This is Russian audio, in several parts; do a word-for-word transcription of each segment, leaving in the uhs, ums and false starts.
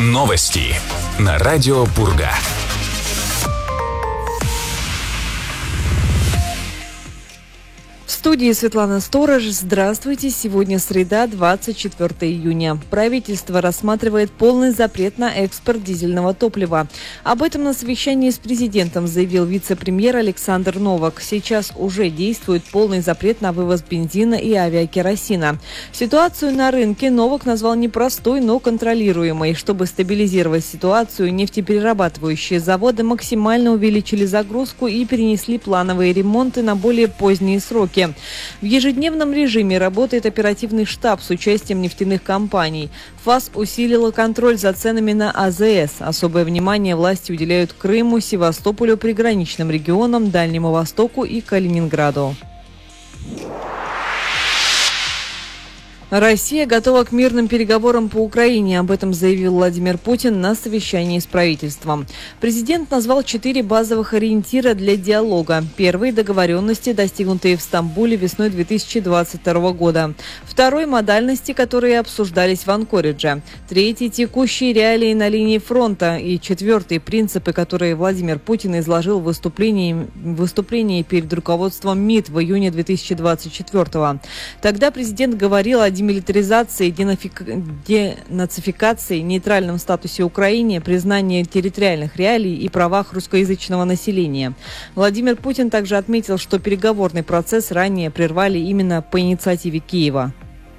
Новости на радио Пурга. В студии Светлана Сторож. Здравствуйте. Сегодня среда, двадцать четвёртого июня. Правительство рассматривает полный запрет на экспорт дизельного топлива. Об этом на совещании с президентом заявил вице-премьер Александр Новак. Сейчас уже действует полный запрет на вывоз бензина и авиакеросина. Ситуацию на рынке Новак назвал непростой, но контролируемой. Чтобы стабилизировать ситуацию, нефтеперерабатывающие заводы максимально увеличили загрузку и перенесли плановые ремонты на более поздние сроки. В ежедневном режиме работает оперативный штаб с участием нефтяных компаний. ФАС усилила контроль за ценами на АЗС. Особое внимание власти уделяют Крыму, Севастополю, приграничным регионам, Дальнему Востоку и Калининграду. Россия готова к мирным переговорам по Украине. Об этом заявил Владимир Путин на совещании с правительством. Президент назвал четыре базовых ориентира для диалога. Первый – договоренности, достигнутые в Стамбуле весной две тысячи двадцать второго года. Второй – модальности, которые обсуждались в Анкоридже. Третий – текущие реалии на линии фронта. И четвертый – принципы, которые Владимир Путин изложил в выступлении, в выступлении перед руководством МИД в июне две тысячи двадцать четвёртого. Тогда президент говорил о демилитаризации, денацификации, нейтральном статусе Украины, признании территориальных реалий и правах русскоязычного населения. Владимир Путин также отметил, что переговорный процесс ранее прервали именно по инициативе Киева.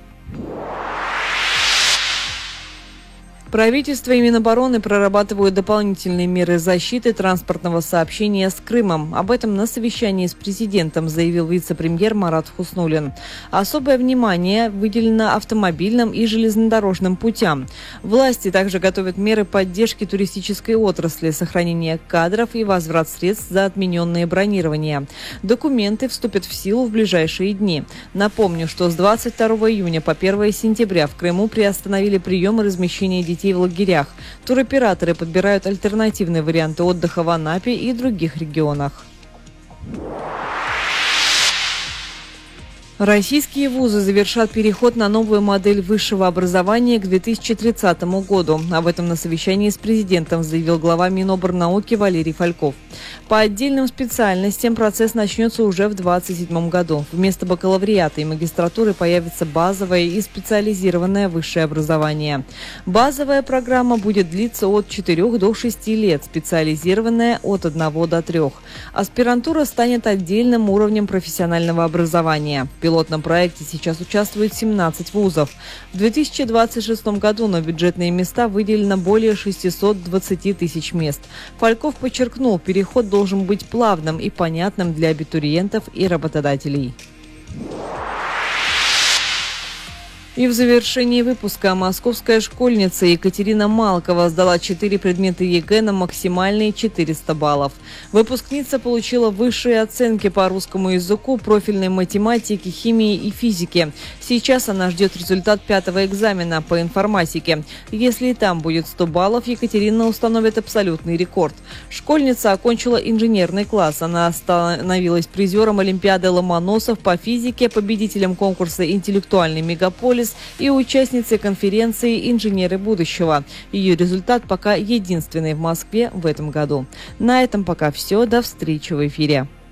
Правительство и Минобороны прорабатывают дополнительные меры защиты транспортного сообщения с Крымом. Об этом на совещании с президентом заявил вице-премьер Марат Хуснуллин. Особое внимание выделено автомобильным и железнодорожным путям. Власти также готовят меры поддержки туристической отрасли, сохранения кадров и возврат средств за отмененные бронирования. Документы вступят в силу в ближайшие дни. Напомню, что с двадцать второго июня по первое сентября в Крыму приостановили прием и размещение детей в лагерях. Туроператоры подбирают альтернативные варианты отдыха в Анапе и других регионах. Российские вузы завершат переход на новую модель высшего образования к две тысячи тридцатому году. Об этом на совещании с президентом заявил глава Миноборнауки Валерий Фальков. По отдельным специальностям процесс начнется уже в две тысячи двадцать седьмом году. Вместо бакалавриата и магистратуры появится базовое и специализированное высшее образование. Базовая программа будет длиться от четырёх до шести лет, специализированная от одного до трех. Аспирантура станет отдельным уровнем профессионального образования. В пилотном проекте сейчас участвует семнадцать вузов. В две тысячи двадцать шестом году на бюджетные места выделено более шестисот двадцати тысяч мест. Фальков подчеркнул, переход должен быть плавным и понятным для абитуриентов и работодателей. И в завершении выпуска московская школьница Екатерина Малкова сдала четыре предмета ЕГЭ на максимальные четыреста баллов. Выпускница получила высшие оценки по русскому языку, профильной математике, химии и физике. Сейчас она ждет результат пятого экзамена по информатике. Если и там будет сто баллов, Екатерина установит абсолютный рекорд. Школьница окончила инженерный класс. Она становилась призером Олимпиады Ломоносов по физике, победителем конкурса «Интеллектуальный мегаполис» и участницей конференции «Инженеры будущего». Ее результат пока единственный в Москве в этом году. На этом пока все. До встречи в эфире.